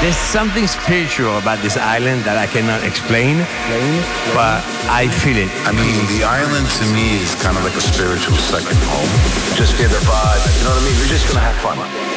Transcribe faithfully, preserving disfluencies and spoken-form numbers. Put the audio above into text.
There's something spiritual about this island that I cannot explain, but I feel it. I mean, the island to me is kind of like a spiritual second home. Just get the vibe, you know what I mean? We're just gonna have fun.